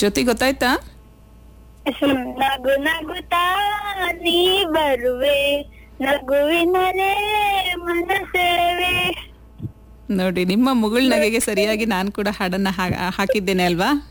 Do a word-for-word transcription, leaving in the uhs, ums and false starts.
ಜ್ಯೋತಿ ಗೊತ್ತಾಯ್ತಾ? ನಗು ನಗುತ್ತಾ ನೀ ಬರುವೆ, ನಗುವಿನಲೇ ಮನಸೇವೆ. ನೋಡಿ, ನಿಮ್ಮ ಮುಗುಳ್ ನಗೆಗೆ ಸರಿಯಾಗಿ ನಾನು ಕೂಡ ಹಾಡನ್ನ ಹಾ- ಹಾಕಿದ್ದೇನೆ ಅಲ್ವಾ?